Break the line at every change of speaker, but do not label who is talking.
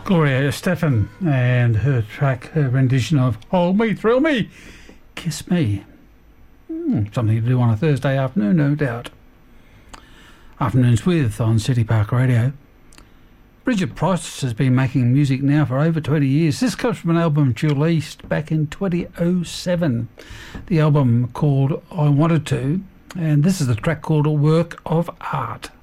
Gloria Estefan and her track, her rendition of Hold Me, Thrill Me, Kiss Me. Something to do on a Thursday afternoon, no doubt. Afternoons with on City Park Radio. Bridget Price has been making music now for over 20 years. This comes from an album she released back in 2007. The album called I Wanted To, and this is the track called A Work of Art.